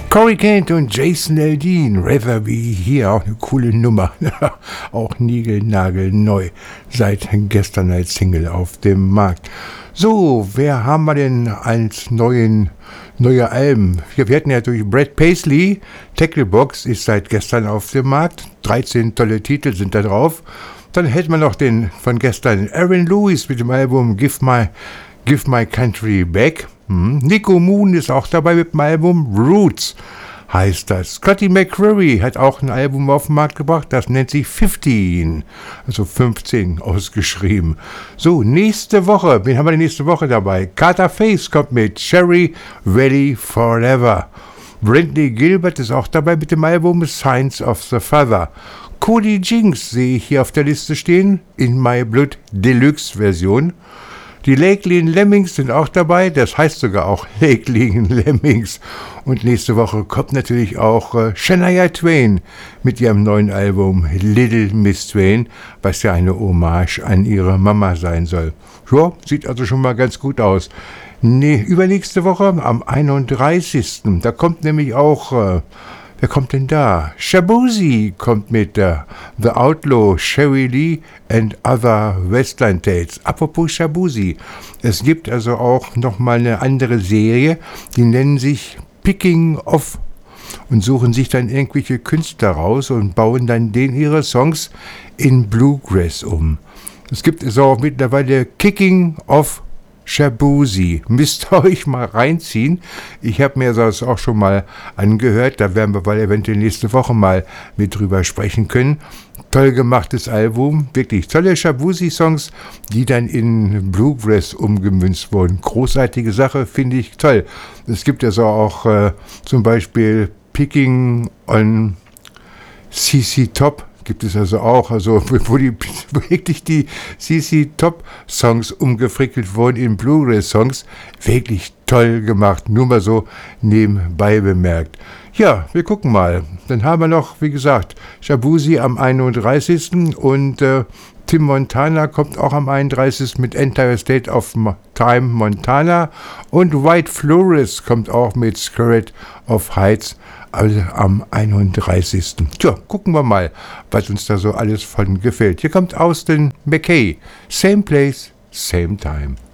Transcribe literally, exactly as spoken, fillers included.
Corey Kent und Jason Aldean, Rather Be Here, auch eine coole Nummer. Auch niegelnagelneu, seit gestern als Single auf dem Markt. So, wer haben wir denn als neuen, neue Alben? Wir hatten ja durch Brad Paisley, Tacklebox ist seit gestern auf dem Markt. dreizehn tolle Titel sind da drauf. Dann hätten wir noch den von gestern Aaron Lewis mit dem Album Give My, Give My Country Back. Hm. Nico Moon ist auch dabei mit dem Album Roots, heißt das. Scotty McCreery hat auch ein Album auf den Markt gebracht, das nennt sich fünfzehn, also fünfzehn ausgeschrieben. So, nächste Woche, wen haben wir denn nächste Woche dabei? Carter Face kommt mit Cherry Valley Forever. Brantley Gilbert ist auch dabei mit dem Album Signs of the Father. Cody Jinks sehe ich hier auf der Liste stehen, In My Blood Deluxe Version. Die Lake Lane Lemmings sind auch dabei, das heißt sogar auch Lake Lane Lemmings. Und nächste Woche kommt natürlich auch äh, Shania Twain mit ihrem neuen Album Little Miss Twain, was ja eine Hommage an ihre Mama sein soll. Ja, sieht also schon mal ganz gut aus. Nee, übernächste Woche am einunddreißigsten Da kommt nämlich auch... Äh, Wer kommt denn da? Shaboozey kommt mit uh, The Outlaw, Sherry Lee and Other Western Tales. Apropos Shaboozey, es gibt also auch nochmal eine andere Serie, die nennen sich Picking Off und suchen sich dann irgendwelche Künstler raus und bauen dann den ihre Songs in Bluegrass um. Es gibt also auch mittlerweile Kicking Off Shaboozey. Müsst ihr euch mal reinziehen. Ich habe mir das auch schon mal angehört. Da werden wir weil eventuell nächste Woche mal mit drüber sprechen können. Toll gemachtes Album. Wirklich tolle Shaboozey-Songs, die dann in Bluegrass umgemünzt wurden. Großartige Sache, finde ich toll. Es gibt also auch äh, zum Beispiel Picking on C C Top. Gibt es also auch, also wo die wirklich die C C Top Songs umgefrickelt wurden in Blu-ray-Songs, wirklich toll gemacht, nur mal so nebenbei bemerkt. Ja, wir gucken mal. Dann haben wir noch, wie gesagt, Shaboozey am einunddreißigsten und äh, Tim Montana kommt auch am einunddreißigsten mit Entire State of Time Montana und White Flores kommt auch mit Spirit of Heights, also am einunddreißigsten Tja, gucken wir mal, was uns da so alles von gefällt. Hier kommt Austin McKay. Same place, same time.